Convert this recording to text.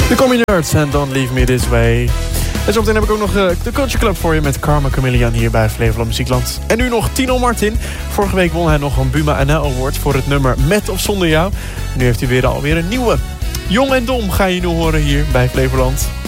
De Communards en Don't Leave Me This Way. En zometeen heb ik ook nog de Culture Club voor je met Karma Chameleon hier bij Flevoland Muziekland. En nu nog Tino Martin. Vorige week won hij nog een Buma NL Award voor het nummer Met of Zonder Jou. Nu heeft hij alweer een nieuwe. Jong en Dom ga je nu horen hier bij Flevoland.